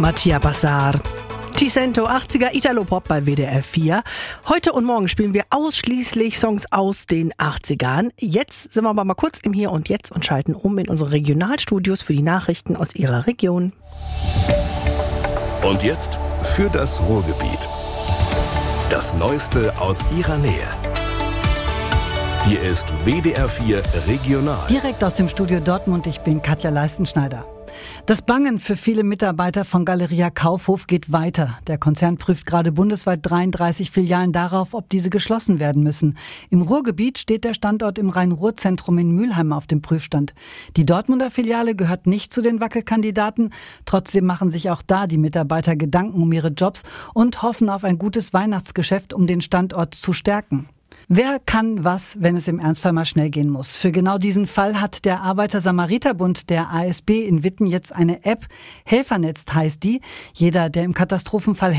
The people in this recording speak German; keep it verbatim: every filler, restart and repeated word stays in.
Mattia Bassar. Ticento, achtziger Italo-Pop bei W D R vier. Heute und morgen spielen wir ausschließlich Songs aus den achtzigern. Jetzt sind wir aber mal kurz im Hier und Jetzt und schalten um in unsere Regionalstudios für die Nachrichten aus Ihrer Region. Und jetzt für das Ruhrgebiet. Das Neueste aus Ihrer Nähe. Hier ist W D R vier Regional. Direkt aus dem Studio Dortmund, ich bin Katja Leistenschneider. Das Bangen für viele Mitarbeiter von Galeria Kaufhof geht weiter. Der Konzern prüft gerade bundesweit dreiunddreißig Filialen darauf, ob diese geschlossen werden müssen. Im Ruhrgebiet steht der Standort im Rhein-Ruhr-Zentrum in Mülheim auf dem Prüfstand. Die Dortmunder Filiale gehört nicht zu den Wackelkandidaten. Trotzdem machen sich auch da die Mitarbeiter Gedanken um ihre Jobs und hoffen auf ein gutes Weihnachtsgeschäft, um den Standort zu stärken. Wer kann was, wenn es im Ernstfall mal schnell gehen muss? Für genau diesen Fall hat der Arbeiter-Samariter-Bund der A S B in Witten jetzt eine App. Helfernetz heißt die. Jeder, der im Katastrophenfall